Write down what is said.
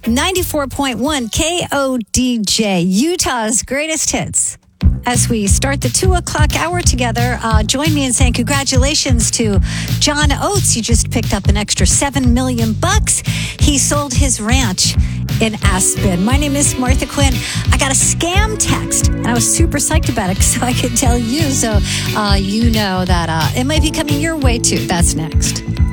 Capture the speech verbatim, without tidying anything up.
ninety-four point one K O D J, Utah's greatest hits. As we start the two o'clock hour together, uh, join me in saying congratulations to John Oates. He just picked up an extra seven million bucks. He sold his ranch in Aspen. My name is Martha Quinn. I got a scam text, and I was super psyched about it so I could tell you. So uh, you know that uh, it might be coming your way, too. That's next.